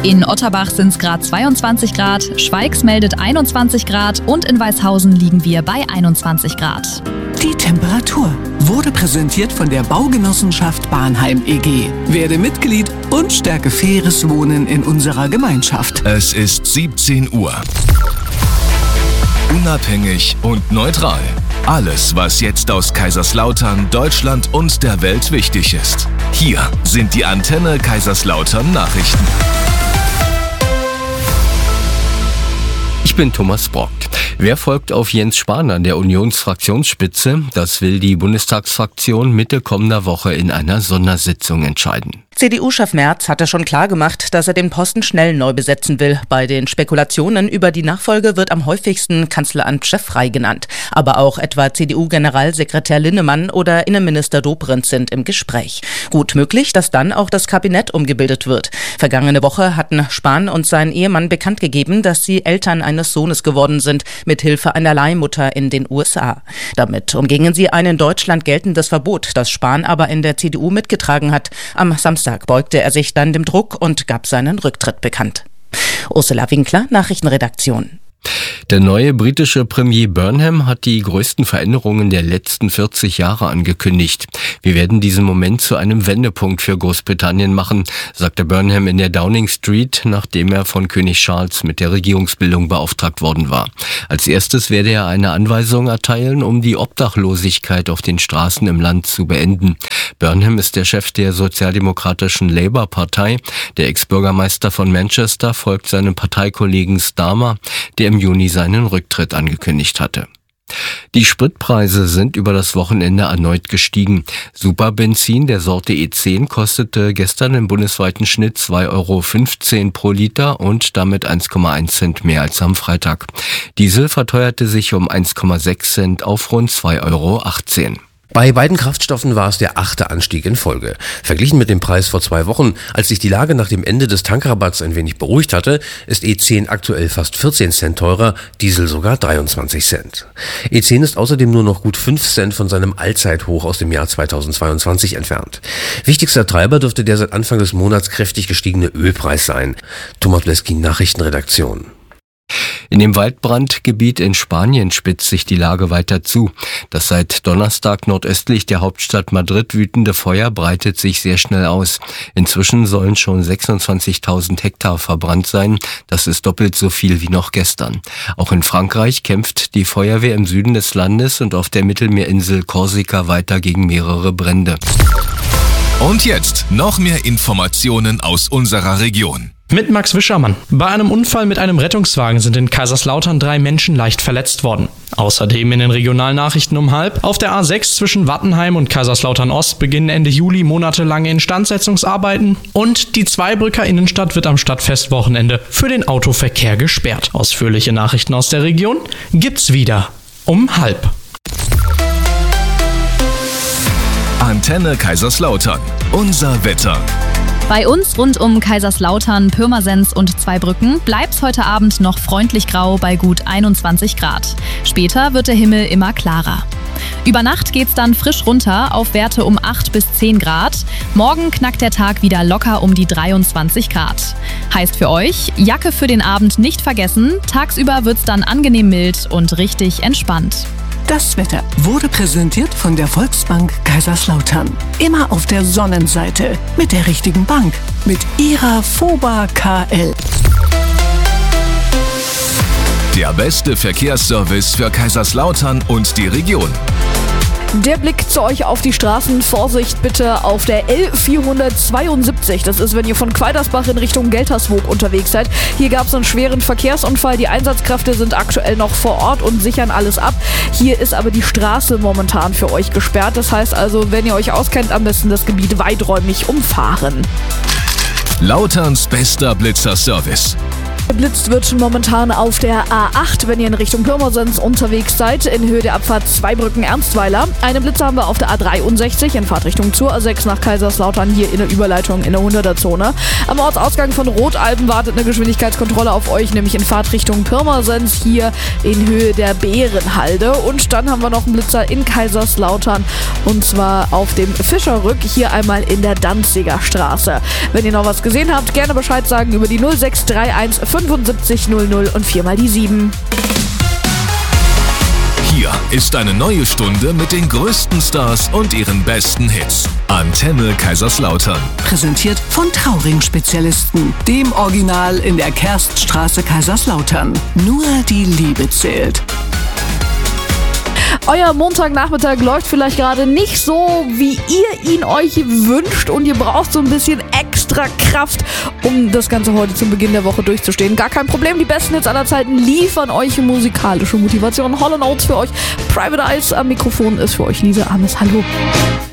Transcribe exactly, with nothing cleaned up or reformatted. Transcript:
In Otterbach sind es gerade zweiundzwanzig Grad, Schweigs meldet einundzwanzig Grad und in Weißhausen liegen wir bei einundzwanzig Grad. Die Temperatur wurde präsentiert von der Baugenossenschaft Bahnheim E G. Werde Mitglied und stärke faires Wohnen in unserer Gemeinschaft. Es ist siebzehn Uhr. Unabhängig und neutral. Alles, was jetzt aus Kaiserslautern, Deutschland und der Welt wichtig ist. Hier sind die Antenne Kaiserslautern Nachrichten. Ich bin Thomas Brock. Wer folgt auf Jens Spahn an der Unionsfraktionsspitze? Das will die Bundestagsfraktion Mitte kommender Woche in einer Sondersitzung entscheiden. C D U-Chef Merz hatte schon klargemacht, dass er den Posten schnell neu besetzen will. Bei den Spekulationen über die Nachfolge wird am häufigsten Kanzleramtschef Frey genannt. Aber auch etwa C D U-Generalsekretär Linnemann oder Innenminister Dobrindt sind im Gespräch. Gut möglich, dass dann auch das Kabinett umgebildet wird. Vergangene Woche hatten Spahn und sein Ehemann bekannt gegeben, dass sie Eltern eines Sohnes geworden sind, mit Hilfe einer Leihmutter in den U S A. Damit umgingen sie ein in Deutschland geltendes Verbot, das Spahn aber in der C D U mitgetragen hat. Am Samstag beugte er sich dann dem Druck und gab seinen Rücktritt bekannt. Ursula Winkler, Nachrichtenredaktion. Der neue britische Premier Burnham hat die größten Veränderungen der letzten vierzig Jahre angekündigt. Wir werden diesen Moment zu einem Wendepunkt für Großbritannien machen, sagte Burnham in der Downing Street, nachdem er von König Charles mit der Regierungsbildung beauftragt worden war. Als erstes werde er eine Anweisung erteilen, um die Obdachlosigkeit auf den Straßen im Land zu beenden. Burnham ist der Chef der sozialdemokratischen Labour-Partei. Der Ex-Bürgermeister von Manchester folgt seinem Parteikollegen Starmer, der im Juni seinen Rücktritt angekündigt hatte. Die Spritpreise sind über das Wochenende erneut gestiegen. Superbenzin der Sorte E zehn kostete gestern im bundesweiten Schnitt zwei Euro fünfzehn pro Liter und damit eins Komma eins Cent mehr als am Freitag. Diesel verteuerte sich um eins Komma sechs Cent auf rund zwei Euro achtzehn. Bei beiden Kraftstoffen war es der achte Anstieg in Folge. Verglichen mit dem Preis vor zwei Wochen, als sich die Lage nach dem Ende des Tankrabatts ein wenig beruhigt hatte, ist E zehn aktuell fast vierzehn Cent teurer, Diesel sogar dreiundzwanzig Cent. E zehn ist außerdem nur noch gut fünf Cent von seinem Allzeithoch aus dem Jahr zweitausendzweiundzwanzig entfernt. Wichtigster Treiber dürfte der seit Anfang des Monats kräftig gestiegene Ölpreis sein. Thomas Bleski, Nachrichtenredaktion. In dem Waldbrandgebiet in Spanien spitzt sich die Lage weiter zu. Das seit Donnerstag nordöstlich der Hauptstadt Madrid wütende Feuer breitet sich sehr schnell aus. Inzwischen sollen schon sechsundzwanzigtausend Hektar verbrannt sein. Das ist doppelt so viel wie noch gestern. Auch in Frankreich kämpft die Feuerwehr im Süden des Landes und auf der Mittelmeerinsel Korsika weiter gegen mehrere Brände. Und jetzt noch mehr Informationen aus unserer Region. Mit Max Wischermann. Bei einem Unfall mit einem Rettungswagen sind in Kaiserslautern drei Menschen leicht verletzt worden. Außerdem in den Regionalnachrichten um halb. Auf der A sechs zwischen Wattenheim und Kaiserslautern Ost beginnen Ende Juli monatelange Instandsetzungsarbeiten. Und die Zweibrücker Innenstadt wird am Stadtfestwochenende für den Autoverkehr gesperrt. Ausführliche Nachrichten aus der Region gibt's wieder um halb. Antenne Kaiserslautern. Unser Wetter. Bei uns rund um Kaiserslautern, Pirmasens und Zweibrücken bleibt's heute Abend noch freundlich grau bei gut einundzwanzig Grad. Später wird der Himmel immer klarer. Über Nacht geht's dann frisch runter auf Werte um acht bis zehn Grad. Morgen knackt der Tag wieder locker um die dreiundzwanzig Grad. Heißt für euch, Jacke für den Abend nicht vergessen. Tagsüber wird's dann angenehm mild und richtig entspannt. Das Wetter wurde präsentiert von der Volksbank Kaiserslautern. Immer auf der Sonnenseite mit der richtigen Bank, mit ihrer FOBA K L. Der beste Verkehrsservice für Kaiserslautern und die Region. Der Blick zu euch auf die Straßen. Vorsicht bitte auf der L vierhundertzweiundsiebzig. Das ist, wenn ihr von Quaidersbach in Richtung Gelterswoog unterwegs seid. Hier gab es einen schweren Verkehrsunfall. Die Einsatzkräfte sind aktuell noch vor Ort und sichern alles ab. Hier ist aber die Straße momentan für euch gesperrt. Das heißt also, wenn ihr euch auskennt, am besten das Gebiet weiträumig umfahren. Lauterns bester Blitzerservice. Geblitzt wird momentan auf der A acht, wenn ihr in Richtung Pirmasens unterwegs seid, in Höhe der Abfahrt Zweibrücken-Ernstweiler. Eine Blitze haben wir auf der A dreiundsechzig in Fahrtrichtung zur A sechs nach Kaiserslautern, hier in der Überleitung in der hunderter-Zone. Am Ortsausgang von Rotalben wartet eine Geschwindigkeitskontrolle auf euch, nämlich in Fahrtrichtung Pirmasens, hier in Höhe der Bärenhalde. Und dann haben wir noch einen Blitzer in Kaiserslautern, und zwar auf dem Fischerrück, hier einmal in der Danziger Straße. Wenn ihr noch was gesehen habt, gerne Bescheid sagen über die null sechs drei eins fünfundsiebzig null null und viermal die sieben. Hier ist eine neue Stunde mit den größten Stars und ihren besten Hits. Antenne Kaiserslautern. Präsentiert von Trauring-Spezialisten, dem Original in der Kerststraße Kaiserslautern. Nur die Liebe zählt. Euer Montagnachmittag läuft vielleicht gerade nicht so, wie ihr ihn euch wünscht, und ihr braucht so ein bisschen extra Kraft, um das Ganze heute zum Beginn der Woche durchzustehen. Gar kein Problem, die besten Hits aller Zeiten liefern euch musikalische Motivation. Hollow Notes für euch, Private Eyes am Mikrofon ist für euch Lisa Ames. Hallo.